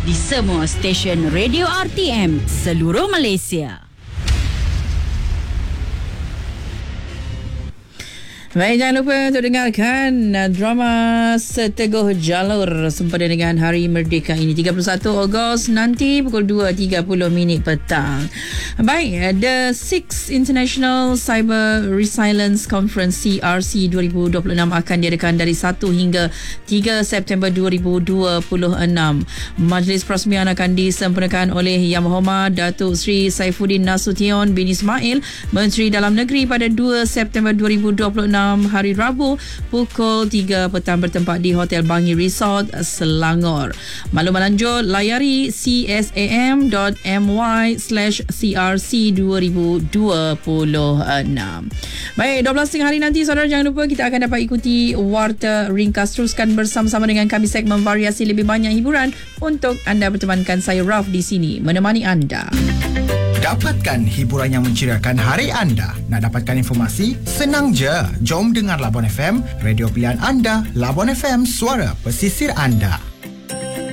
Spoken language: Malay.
di semua stesen radio RTM seluruh Malaysia. Baik, jangan lupa untuk dengarkan drama Seteguh Jalur sempena dengan Hari Merdeka ini 31 Ogos nanti pukul 2.30 petang. Baik, the 6th International Cyber Resilience Conference CRC 2026 akan diadakan dari 1 hingga 3 September 2026. Majlis perasmian akan disempurnakan oleh Yang Berhormat Datuk Seri Saifuddin Nasution bin Ismail, Menteri Dalam Negeri pada 2 September 2026 hari Rabu pukul 3 petang bertempat di Hotel Bangi Resort, Selangor. Maklumat lanjut layari csam.my/crc2026. Baik, 12 hari nanti saudara jangan lupa kita akan dapat ikuti Warta Ringkas. Teruskan bersama-sama dengan kami segmen variasi lebih banyak hiburan untuk anda bertemankan saya Raf di sini menemani anda. Dapatkan hiburan yang menceriakan hari anda. Nak dapatkan informasi? Senang je. Jom dengar Labuan FM, radio pilihan anda. Labuan FM, suara pesisir anda.